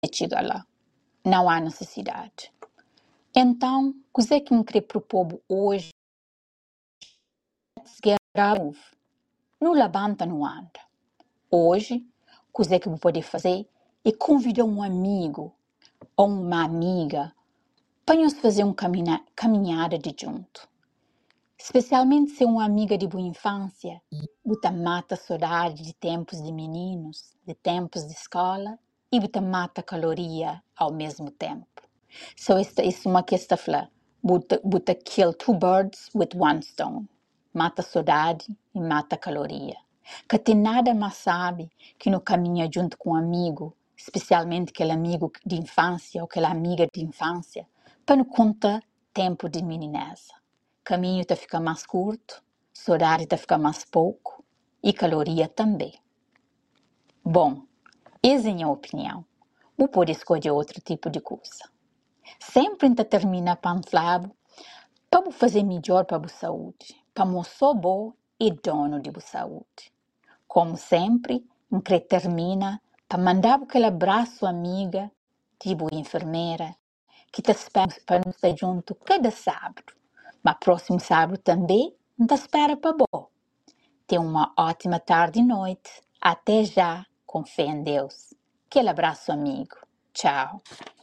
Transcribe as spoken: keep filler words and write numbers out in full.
chegar lá. Não há necessidade. Então, o que é que eu queria propor hoje? Não levanta, não anda. Hoje, o que é que eu vou poder fazer? É convidar um amigo ou uma amiga para nós fazer uma caminha, caminhada de junto. Especialmente se é uma amiga de boa infância, você mata a saudade de tempos de meninos, de tempos de escola, e você mata a caloria ao mesmo tempo. So, esta é uma questão de falar, você kill two birds with one stone. Mata a saudade e mata a caloria. Que tem nada mais sabe que não caminha junto com um amigo, especialmente aquele amigo de infância ou aquela amiga de infância, para não contar tempo de meninesa. Caminho está ficar mais curto, saudade está ficar mais pouco e caloria também. Bom, essa é a minha opinião. Ou pode escolher outro tipo de coisa. Sempre ainda termina panflado para fazer melhor para a saúde, para mostrar bom e dono de boa saúde. Como sempre, que termina para mandar aquele abraço amiga de boa enfermeira que te espera para nos estar junto cada sábado. Mas próximo sábado também te espera para bom. Tenha uma ótima tarde e noite. Até já, com fé em Deus. Aquele abraço amigo. Tchau.